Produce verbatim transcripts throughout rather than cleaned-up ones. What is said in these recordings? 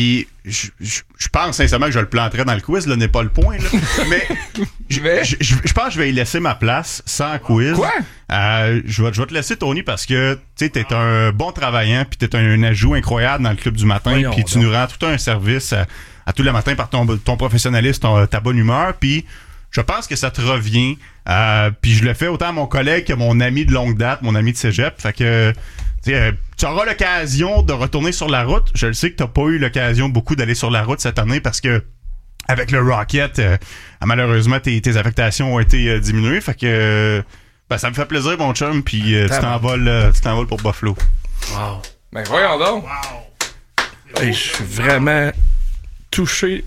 Puis je, je, je pense sincèrement que je le planterais dans le quiz, là n'est pas le point. Là. Mais je, je, je, je pense que je vais y laisser ma place sans quiz. Quoi? Euh, je, vais, je vais te laisser, Tony, parce que tu sais, t'es un bon travaillant, puis t'es un, un ajout incroyable dans le club du matin, puis tu nous rends tout un service à, à tous les matins par ton, ton professionnalisme, ton, ta bonne humeur, puis je pense que ça te revient. Euh, puis je le fais autant à mon collègue que mon ami de longue date, mon ami de cégep. Fait que euh, tu auras l'occasion de retourner sur la route. Je le sais que t'as pas eu l'occasion beaucoup d'aller sur la route cette année parce que avec le Rocket, euh, malheureusement, tes, tes affectations ont été euh, diminuées. Fait que euh, ben, ça me fait plaisir, mon chum. Puis euh, tu t'envoles euh, tu t'envoles pour Buffalo. Wow. Ben voyons donc. Wow. Hey, je suis vraiment touché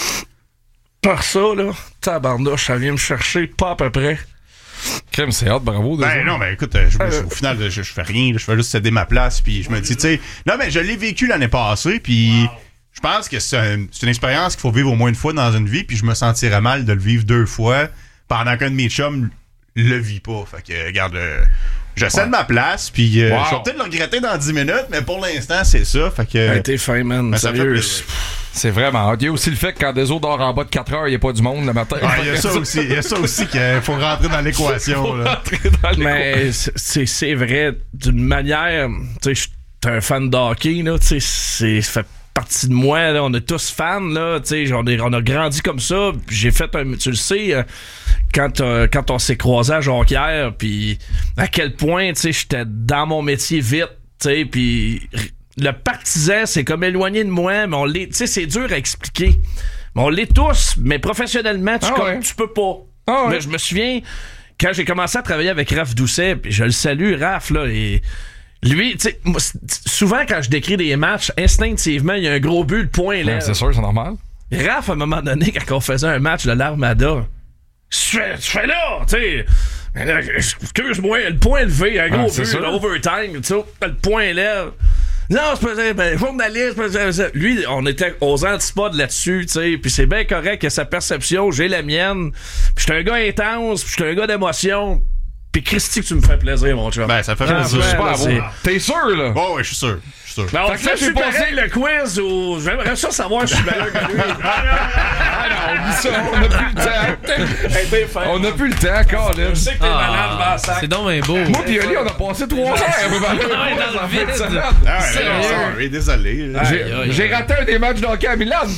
par ça, là. Tabarnouche, ça vient me chercher pas à peu près. Crème, c'est hâte, bravo. Ben non, ben écoute, je, euh, au final, je, je fais rien, je fais juste céder ma place, puis je me dis, tu sais, non, mais je l'ai vécu l'année passée, puis wow. Je pense que c'est, un, c'est une expérience qu'il faut vivre au moins une fois dans une vie, puis je me sentirais mal de le vivre deux fois pendant qu'un de mes chums le vit pas. Fait que, regarde, euh, je cède ouais. ma place, puis euh, wow. je vais peut-être le regretter dans dix minutes, mais pour l'instant, c'est ça. Fait que. Ben, t'es fin, man. Ben, sérieux. C'est vraiment. Il y a aussi le fait que quand Deso dort en bas de quatre heures, il n'y a pas du monde le matin. Ah, il y a ça aussi. Il y a ça aussi qu'il faut rentrer dans l'équation. Faut là. rentrer dans l'équation. Mais c'est, c'est vrai, d'une manière. Tu sais, je suis un fan de hockey, là. Tu sais, c'est fait partie de moi. Là. On est tous fans, là. Tu sais, on, on a grandi comme ça. J'ai fait un. Tu le sais, quand, euh, quand on s'est croisés à Jonquière, puis à quel point, tu sais, j'étais dans mon métier vite, tu sais, puis. Le partisan, c'est comme éloigné de moi, mais on l'est. Tu sais, c'est dur à expliquer. Mais on l'est tous, mais professionnellement, tu, ah ouais. comme, tu peux pas. Ah ouais. Mais je me souviens, quand j'ai commencé à travailler avec Raph Doucet, puis je le salue, Raph, là, et lui, tu sais, souvent quand je décris des matchs, instinctivement, il y a un gros but, le point là. Ouais, c'est sûr, c'est normal. Raph, à un moment donné, quand on faisait un match de l'Armada, tu fais, tu fais là, tu sais. Excuse-moi, le point levé, un gros ah, but, l'overtime, tu sais, le point là. Non, c'est pas ben, journaliste, c'est pas, lui, on était aux antipodes là-dessus, tu sais, puis c'est bien correct que sa perception, j'ai la mienne, puis j'étais un gars intense, puis j'étais un gars d'émotion, puis Christy que tu me fais plaisir, mon chum. Ben, ça fait plaisir. Ah, super beau. T'es sûr, là? Bon, ouais, je suis sûr. Ben, on fait, fait, j'ai passé le quiz ou j'aimerais ça savoir si je suis meilleur que lui. Ah non, on dit ça, on n'a plus le temps. Hey, on n'a plus le temps, Colin. Je sais que t'es ah, malade, dans le sac. C'est donc bien beau. Moi pis Oli, on a passé trois heures. dans le vide. Ah, ouais, désolé. J'ai, j'ai raté un des matchs d'hockey à Milan.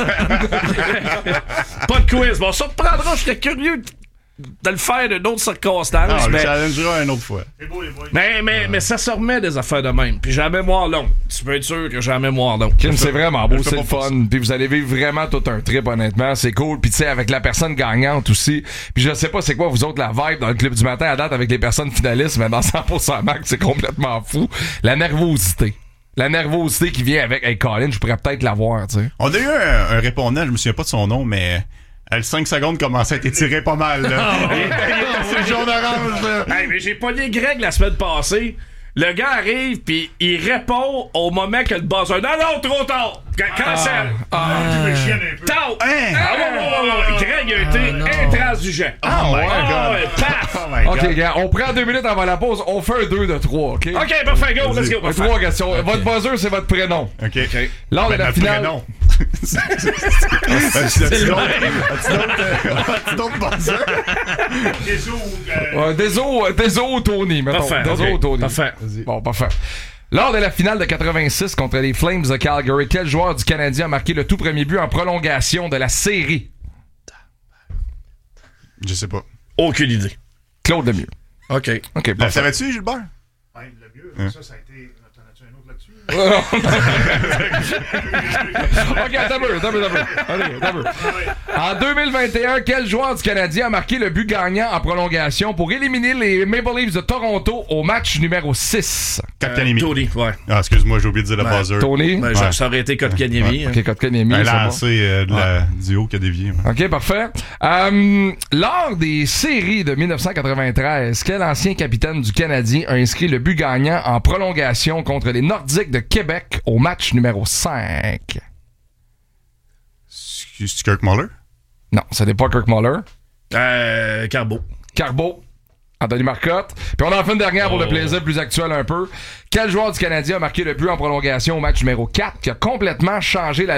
Pas de quiz. Bon, ça te prendra, j'étais curieux de le faire d'une autre circonstance. Ah, on mais... le challengera une autre fois. C'est beau, les boys. Mais, mais, ah. mais ça se remet des affaires de même. Puis j'ai la mémoire longue. Tu peux être sûr que j'ai la mémoire longue. Kim, c'est vraiment beau, c'est le fun. Puis vous allez vivre vraiment tout un trip, honnêtement. C'est cool. Puis tu sais, avec la personne gagnante aussi. Puis je sais pas c'est quoi, vous autres, la vibe dans le club du matin à date avec les personnes finalistes, mais dans cent pour cent max, c'est complètement fou. La nervosité. La nervosité qui vient avec hey, Colin, je pourrais peut-être l'avoir, tu sais. On a eu un, un répondant, je me souviens pas de son nom, mais... Le cinq secondes commençait à être étiré pas mal, là. Il était sur jaune-orange, là. Hey, mais j'ai pogné Greg la semaine passée. Le gars arrive, pis il répond au moment que le buzzer... Non, non, trop tard! Cancel! Ah, ah, Tard! Hein? Ah, ouais, ouais, ouais. Greg a été ah, intransigeant. Ah, oh, my God! Ah, ouais, paf! Oh my God. OK, gars, on prend deux minutes avant la pause. On fait un deux de trois, OK? OK, parfait, go, let's go. Parfait. Trois questions. Okay. Votre buzzer, c'est votre prénom. OK. okay. Lors ben, de la finale... Prénom. As-tu d'autres buzzers? Désolé, désolé, Tony, mettons. Parfait. Désolé, Tony. Parfait. Bon, parfait. Lors de la finale de quatre-vingt-six contre les Flames de Calgary, quel joueur du Canadien a marqué le tout premier but en prolongation de la série? Je sais pas. Aucune idée. Claude Lemieux. OK. OK. Le savais-tu, Gilbert? Oui, Lemieux. Hein? Ça, ça a été... T'en as-tu un autre là-dessus? OK, attends un peu, attends un peu. Allez, attends un peu. En deux mille vingt et un, quel joueur du Canadien a marqué le but gagnant en prolongation pour éliminer les Maple Leafs de Toronto au match numéro six? Kotkaniemi. Euh, Tony, ouais. Ah, excuse-moi, j'ai oublié de dire le ben, buzzer. Tony? Ben, ouais. Ça aurait été Kotkaniemi. Ouais. OK, Kotkaniemi. Un lancé euh, de la, ouais. du haut qui a dévié. Ouais. OK, parfait. Euh, lors des séries de dix-neuf cent quatre-vingt-treize, quel ancien capitaine du Canadien a inscrit le but gagnant en prolongation contre les Nordiques de Québec au match numéro cinq? C'est Kirk Muller? Non, ce n'est pas Kirk Muller. Euh, Carbeau. Carbeau. Anthony Marcotte. Puis on en fait une dernière oh. pour le plaisir plus actuel un peu. Quel joueur du Canadien a marqué le but en prolongation au match numéro quatre qui a complètement changé la